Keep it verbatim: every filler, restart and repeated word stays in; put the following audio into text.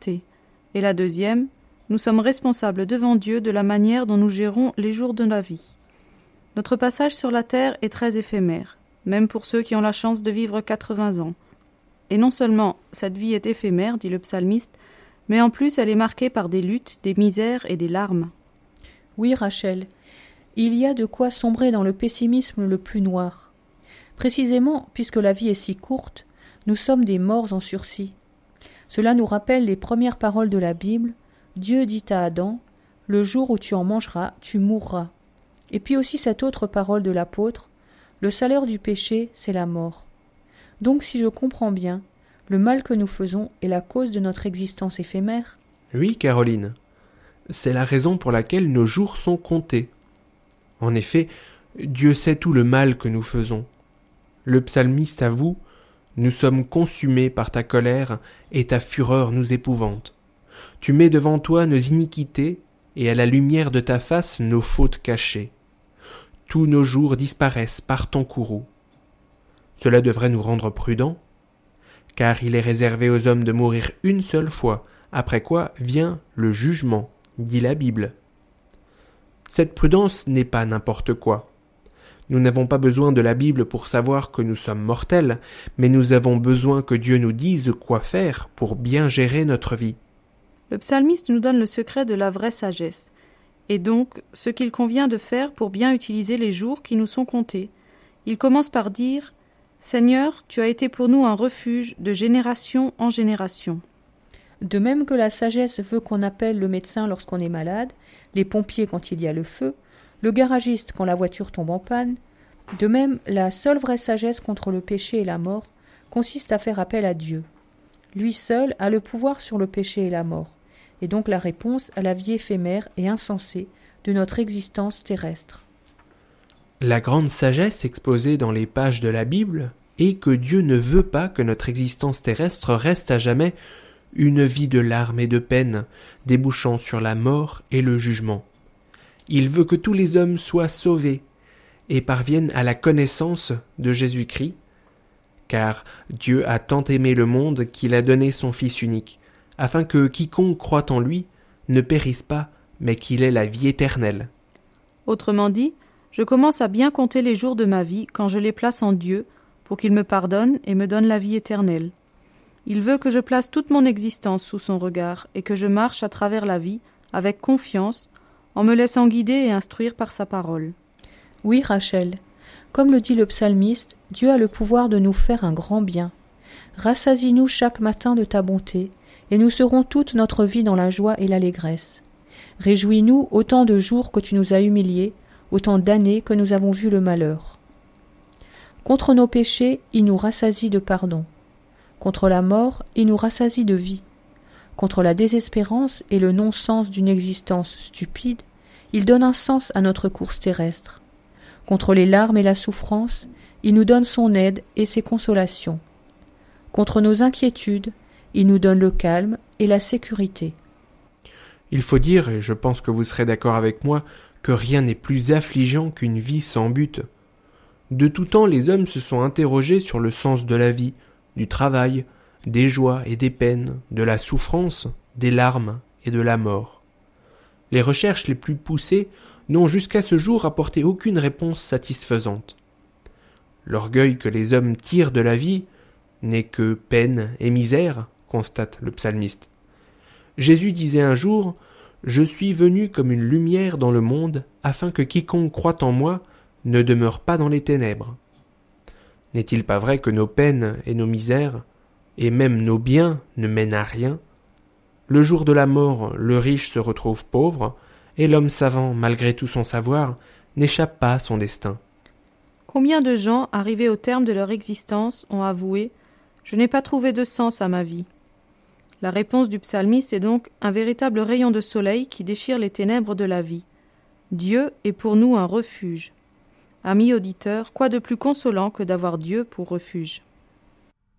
comptés. Et la deuxième, nous sommes responsables devant Dieu de la manière dont nous gérons les jours de la vie. Notre passage sur la terre est très éphémère, même pour ceux qui ont la chance de vivre quatre-vingts ans. Et non seulement cette vie est éphémère, dit le psalmiste, mais en plus elle est marquée par des luttes, des misères et des larmes. Oui, Rachel, il y a de quoi sombrer dans le pessimisme le plus noir. Précisément, puisque la vie est si courte, nous sommes des morts en sursis. Cela nous rappelle les premières paroles de la Bible. Dieu dit à Adam, « Le jour où tu en mangeras, tu mourras ». Et puis aussi cette autre parole de l'apôtre, « Le salaire du péché, c'est la mort ». Donc, si je comprends bien, le mal que nous faisons est la cause de notre existence éphémère. Oui, Caroline, c'est la raison pour laquelle nos jours sont comptés. En effet, Dieu sait tout le mal que nous faisons. Le psalmiste avoue, « Nous sommes consumés par ta colère et ta fureur nous épouvante. Tu mets devant toi nos iniquités et à la lumière de ta face nos fautes cachées. Tous nos jours disparaissent par ton courroux. » Cela devrait nous rendre prudents, car il est réservé aux hommes de mourir une seule fois, après quoi vient le jugement, dit la Bible. Cette prudence n'est pas n'importe quoi. Nous n'avons pas besoin de la Bible pour savoir que nous sommes mortels, mais nous avons besoin que Dieu nous dise quoi faire pour bien gérer notre vie. Le psalmiste nous donne le secret de la vraie sagesse, et donc ce qu'il convient de faire pour bien utiliser les jours qui nous sont comptés. Il commence par dire « Seigneur, tu as été pour nous un refuge de génération en génération. » De même que la sagesse veut qu'on appelle le médecin lorsqu'on est malade, les pompiers quand il y a le feu, le garagiste quand la voiture tombe en panne, de même, la seule vraie sagesse contre le péché et la mort consiste à faire appel à Dieu. Lui seul a le pouvoir sur le péché et la mort, et donc la réponse à la vie éphémère et insensée de notre existence terrestre. La grande sagesse exposée dans les pages de la Bible est que Dieu ne veut pas que notre existence terrestre reste à jamais une vie de larmes et de peine, débouchant sur la mort et le jugement. Il veut que tous les hommes soient sauvés et parviennent à la connaissance de Jésus-Christ, car Dieu a tant aimé le monde qu'il a donné son Fils unique, afin que quiconque croit en lui ne périsse pas, mais qu'il ait la vie éternelle. Autrement dit, je commence à bien compter les jours de ma vie quand je les place en Dieu, pour qu'il me pardonne et me donne la vie éternelle. Il veut que je place toute mon existence sous son regard et que je marche à travers la vie avec confiance, en me laissant guider et instruire par sa parole. Oui, Rachel, comme le dit le psalmiste, Dieu a le pouvoir de nous faire un grand bien. Rassasie-nous chaque matin de ta bonté, et nous serons toute notre vie dans la joie et l'allégresse. Réjouis-nous autant de jours que tu nous as humiliés, autant d'années que nous avons vu le malheur. Contre nos péchés, il nous rassasie de pardon. Contre la mort, il nous rassasie de vie. Contre la désespérance et le non-sens d'une existence stupide, il donne un sens à notre course terrestre. Contre les larmes et la souffrance, il nous donne son aide et ses consolations. Contre nos inquiétudes, il nous donne le calme et la sécurité. Il faut dire, et je pense que vous serez d'accord avec moi, que rien n'est plus affligeant qu'une vie sans but. De tout temps, les hommes se sont interrogés sur le sens de la vie, du travail, des joies et des peines, de la souffrance, des larmes et de la mort. Les recherches les plus poussées n'ont jusqu'à ce jour apporté aucune réponse satisfaisante. L'orgueil que les hommes tirent de la vie n'est que peine et misère, constate le psalmiste. Jésus disait un jour « Je suis venu comme une lumière dans le monde, afin que quiconque croit en moi ne demeure pas dans les ténèbres. » N'est-il pas vrai que nos peines et nos misères, et même nos biens, ne mènent à rien? Le jour de la mort, le riche se retrouve pauvre, et l'homme savant, malgré tout son savoir, n'échappe pas à son destin. Combien de gens, arrivés au terme de leur existence, ont avoué « Je n'ai pas trouvé de sens à ma vie ». La réponse du psalmiste est donc un véritable rayon de soleil qui déchire les ténèbres de la vie. Dieu est pour nous un refuge. Amis auditeurs, quoi de plus consolant que d'avoir Dieu pour refuge?